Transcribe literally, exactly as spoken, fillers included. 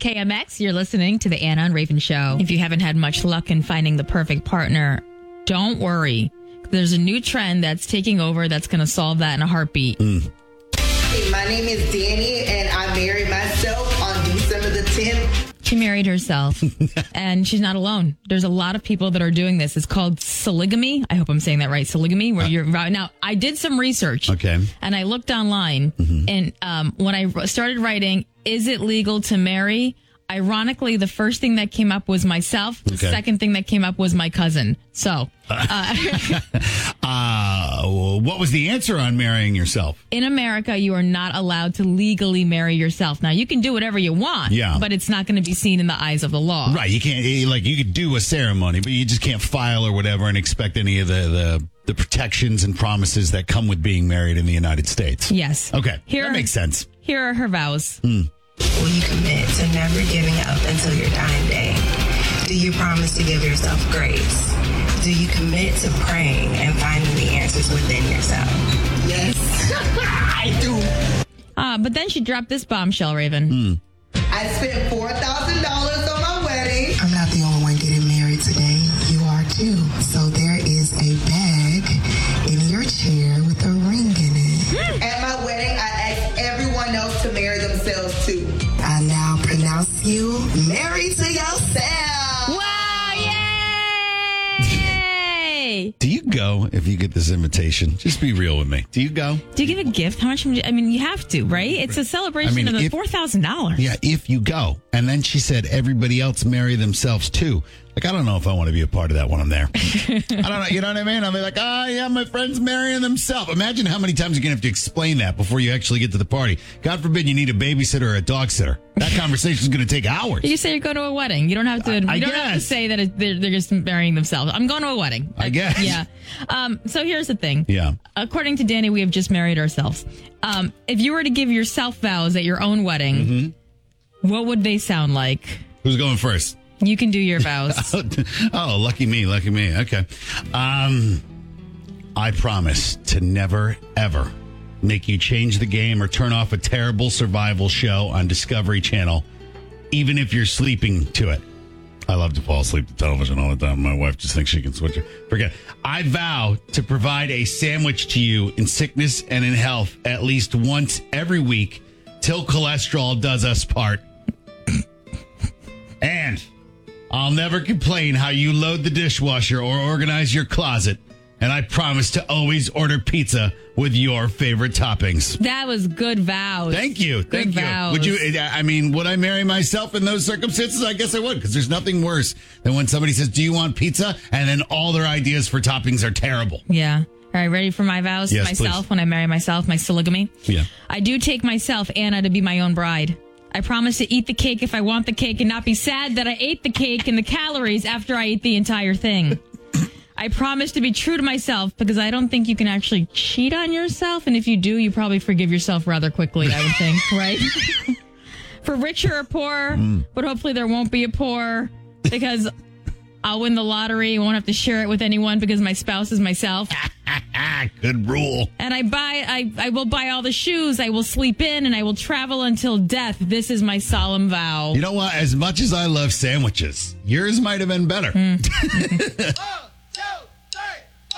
K M X. You're listening to the Anna and Raven Show. If you haven't had much luck in finding the perfect partner, don't worry. There's a new trend that's taking over that's going to solve that in a heartbeat. Mm. Hey, my name is Danny, and I married myself on December the tenth. She married herself, and she's not alone. There's a lot of people that are doing this. It's called polygamy. I hope I'm saying that right. Polygamy, where uh, you're now. I did some research, okay, and I looked online, mm-hmm. and um, when I started writing, "Is it legal to marry?" Ironically, the first thing that came up was myself. The okay. second thing that came up was my cousin. So, uh, uh, what was the answer on marrying yourself? In America, you are not allowed to legally marry yourself. Now, you can do whatever you want, yeah. but it's not going to be seen in the eyes of the law. Right. You can't, like, you could do a ceremony, but you just can't file or whatever and expect any of the, the, the protections and promises that come with being married in the United States. Yes. Okay. Here that are, makes sense. Here are her vows. Mm. Will you commit to never giving up until your dying day? Do you promise to give yourself grace? Do you commit to praying and finding the answers within yourself? Yes, I do. Uh, but then she dropped this bombshell, Raven. Mm. I spent four thousand dollars on my wedding. I'm not the only one getting married today. You are too. So there is a bag in your chair with a ring in it. At my wedding, I asked everyone else to marry themselves too. I now pronounce you married to yourself. Wow, yay! Do you go if you get this invitation? Just be real with me. Do you go? Do you give a gift? How much? I mean, you have to, right? It's a celebration I mean, of the four thousand dollars. Yeah, if you go. And then she said everybody else marry themselves too. Like, I don't know if I want to be a part of that when I'm there. I don't know. You know what I mean? I'll be like, oh, yeah, my friend's marrying themselves. Imagine how many times you're going to have to explain that before you actually get to the party. God forbid you need a babysitter or a dog sitter. That conversation is going to take hours. You say you're going to a wedding. You don't have to, I, you I don't guess. have to say that it, they're, they're just marrying themselves. I'm going to a wedding. I guess. Yeah. Um, so here's the thing. Yeah. According to Danny, we have just married ourselves. Um, if you were to give yourself vows at your own wedding, mm-hmm. what would they sound like? Who's going first? You can do your vows. Oh, lucky me, lucky me. Okay. Um, I promise to never, ever make you change the game or turn off a terrible survival show on Discovery Channel, even if you're sleeping to it. I love to fall asleep to television all the time. My wife just thinks she can switch it. Forget it. I vow to provide a sandwich to you in sickness and in health at least once every week till cholesterol does us part. And I'll never complain how you load the dishwasher or organize your closet. And I promise to always order pizza with your favorite toppings. That was good vows. Thank you. Good Thank vows. you. Would you, I mean, would I marry myself in those circumstances? I guess I would, because there's nothing worse than when somebody says, do you want pizza? And then all their ideas for toppings are terrible. Yeah. All right, ready for my vows yes, to myself please. When I marry myself, my polygamy? Yeah. I do take myself, Anna, to be my own bride. I promise to eat the cake if I want the cake and not be sad that I ate the cake and the calories after I ate the entire thing. I promise to be true to myself because I don't think you can actually cheat on yourself. And if you do, you probably forgive yourself rather quickly, I would think, right? For richer or poor, mm. but hopefully there won't be a poor because I'll win the lottery. I won't have to share it with anyone because my spouse is myself. Good rule. And I buy, I, I will buy all the shoes. I will sleep in and I will travel until death. This is my solemn vow. You know what? As much as I love sandwiches, yours might have been better. Mm.